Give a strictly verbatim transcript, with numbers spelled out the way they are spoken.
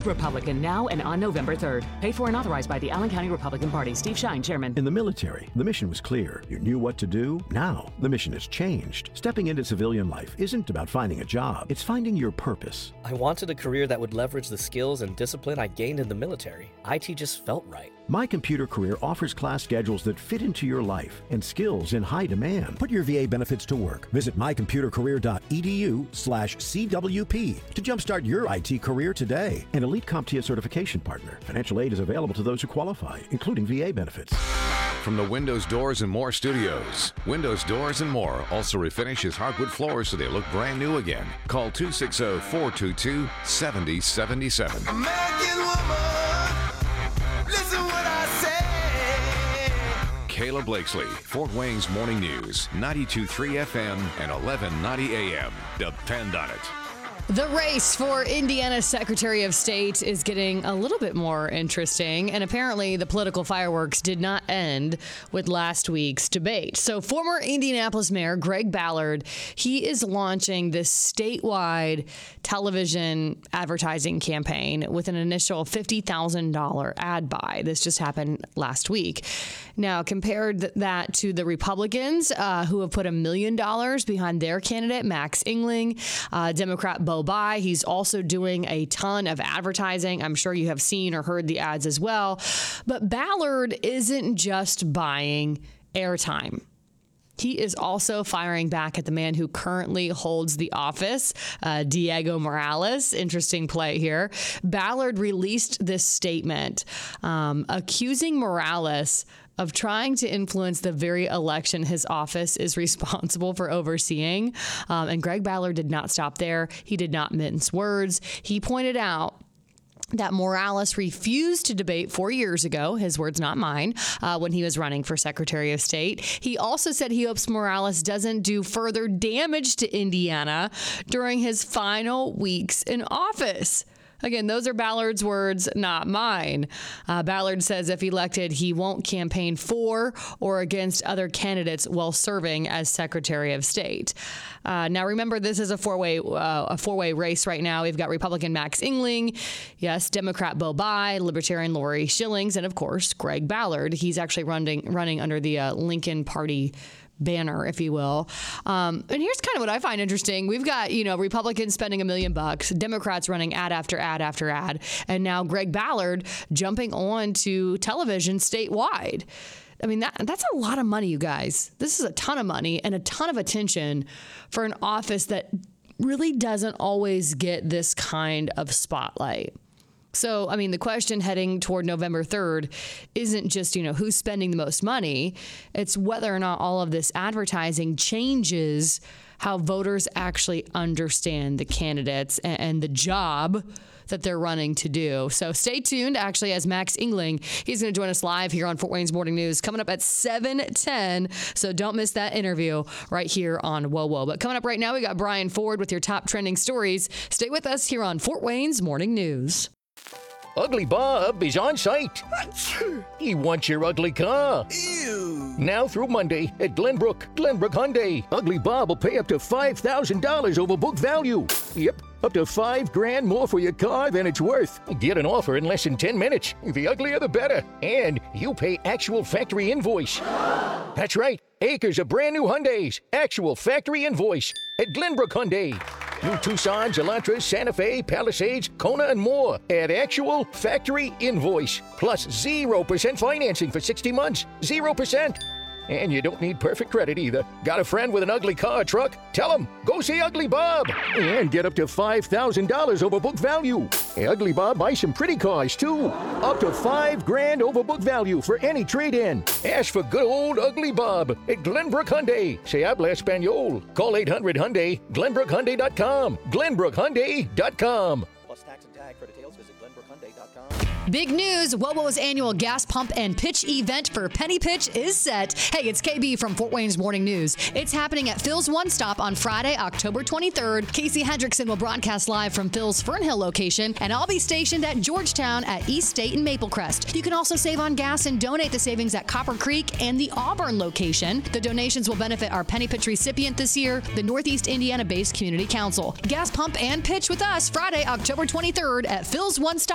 Republican now and on November third. Paid for and authorized by the Allen County Republican Party. Steve Shine, Chairman. In the military, the mission was clear. You knew what to do. Now, the mission has changed. Stepping into civilian life isn't about finding a job. It's finding your purpose. I wanted a career that would leverage the skills and discipline I gained in the military. I T just felt right. My Computer Career offers class schedules that fit into your life and skills in high demand. Put your V A benefits to work. Visit my computer career dot e d u slash C W P to jumpstart your I T career today. An Elite CompTIA certification partner. Financial aid is available to those who qualify, including V A benefits. From the Windows Doors and More Studios, Windows Doors and More also refinishes hardwood floors so they look brand new again. Call two six zero, four two two, seven zero seven seven. American woman, listen what I say. Kayla Blakesley, Fort Wayne's Morning News, ninety-two point three F M and eleven ninety A M. Depend on it. The race for Indiana's Secretary of State is getting a little bit more interesting, and apparently the political fireworks did not end with last week's debate. So former Indianapolis Mayor Greg Ballard, he is launching this statewide television advertising campaign with an initial fifty thousand dollars ad buy. This just happened last week. Now, compared that to the Republicans, uh, who have put a million dollars behind their candidate, Max Engling, uh, Democrat Bo Bai. He's also doing a ton of advertising. I'm sure you have seen or heard the ads as well. But Ballard isn't just buying airtime. He is also firing back at the man who currently holds the office, uh, Diego Morales. Interesting play here. Ballard released this statement um, accusing Morales of trying to influence the very election his office is responsible for overseeing. Um, and Greg Ballard did not stop there. He did not mince words. He pointed out that Morales refused to debate four years ago, his words, not mine, uh, when he was running for Secretary of State. He also said he hopes Morales doesn't do further damage to Indiana during his final weeks in office. Again, those are Ballard's words, not mine. Uh, Ballard says if elected, he won't campaign for or against other candidates while serving as Secretary of State. Uh, now, remember, this is a four-way uh, a four-way race right now. We've got Republican Max Engling, yes, Democrat Bo Bai, Libertarian Lori Schillings, and of course, Greg Ballard. He's actually running running under the uh, Lincoln Party banner, if you will. Um, and here's kind of what I find interesting. We've got, you know, Republicans spending a million bucks, Democrats running ad after ad after ad, and now Greg Ballard jumping on to television statewide. I mean, that that's a lot of money, you guys. This is a ton of money and a ton of attention for an office that really doesn't always get this kind of spotlight. So, I mean, the question heading toward November third isn't just, you know, who's spending the most money. It's whether or not all of this advertising changes how voters actually understand the candidates and, and the job that they're running to do. So stay tuned, actually, as Max Engling, he's going to join us live here on Fort Wayne's Morning News coming up at seven ten. So don't miss that interview right here on Whoa Whoa. But coming up right now, we got Brian Ford with your top trending stories. Stay with us here on Fort Wayne's Morning News. Ugly Bob is on site. He wants your ugly car. Ew. Now through Monday at Glenbrook, Glenbrook Hyundai. Ugly Bob will pay up to five thousand dollars over book value. Yep, up to five grand more for your car than it's worth. Get an offer in less than ten minutes. The uglier the better. And you pay actual factory invoice. That's right, acres of brand new Hyundais. Actual factory invoice at Glenbrook Hyundai. New Tucsons, Elantras, Santa Fe, Palisades, Kona, and more at actual factory invoice. Plus zero percent financing for sixty months. zero percent. And you don't need perfect credit either. Got a friend with an ugly car or truck? Tell him, go see Ugly Bob. And get up to five thousand dollars over book value. Hey, Ugly Bob buys some pretty cars, too. Up to five grand over book value for any trade-in. Ask for good old Ugly Bob at Glenbrook Hyundai. Se habla Espanol. Call eight hundred Hyundai, glenbrook hyundai dot com. glenbrook hyundai dot com. Plus tax and tag. For details, visit glenbrook hyundai dot com. Big news, WOWO's annual gas pump and pitch event for Penny Pitch is set. Hey, it's K B from Fort Wayne's Morning News. It's happening at Phil's One Stop on Friday, October twenty-third. Casey Hendrickson will broadcast live from Phil's Fernhill location, and I'll be stationed at Georgetown at East State and Maple Crest. You can also save on gas and donate the savings at Copper Creek and the Auburn location. The donations will benefit our Penny Pitch recipient this year, the Northeast Indiana-based Community Council. Gas pump and pitch with us Friday, October twenty-third at Phil's One Stop.